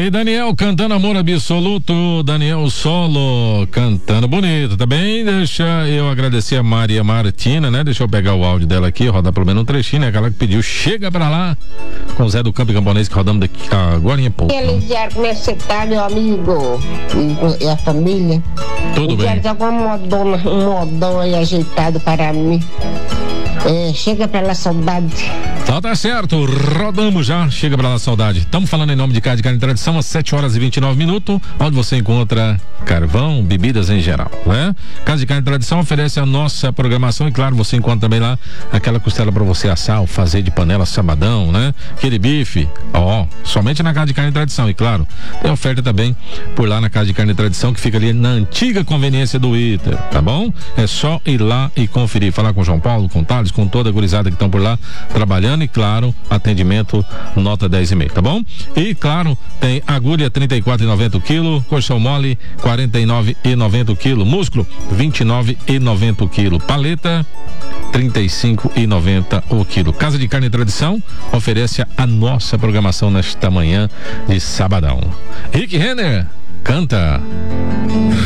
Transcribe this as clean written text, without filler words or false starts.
Aí, Daniel cantando Amor Absoluto, Daniel Solo cantando bonito, tá bem? Deixa eu agradecer a Maria Martina, né? Deixa eu pegar o áudio dela aqui, rodar pelo menos um trechinho, né? Aquela que pediu, chega pra lá, com o Zé do Campo e Camponês, que rodamos daqui agora em pouco. Elidiário, como é que você tá, meu amigo? E a família? Tudo bem. Quero algum modão aí ajeitado para mim. Chega pra lá, saudade. Tá certo, rodamos já, chega pra lá, saudade. Estamos falando em nome de Casa de Carne e Tradição, às 7h29, onde você encontra carvão, bebidas em geral, né? Casa de Carne e Tradição oferece a nossa programação e, claro, você encontra também lá aquela costela pra você assar ou fazer de panela sabadão, né? Aquele bife, somente na Casa de Carne e Tradição. E, claro, tem oferta também por lá na Casa de Carne e Tradição, que fica ali na antiga conveniência do Iter, tá bom? É só ir lá e conferir, falar com o João Paulo, com o Thales, com toda a gurizada que estão por lá trabalhando e, claro, atendimento nota 10,5, tá bom? E, claro, tem agulha 34,90 o quilo, colchão mole 49,90 o quilo, músculo 29,90 o quilo, paleta 35,90 o quilo. Casa de Carne e Tradição oferece a nossa programação nesta manhã de sabadão. Rick Renner canta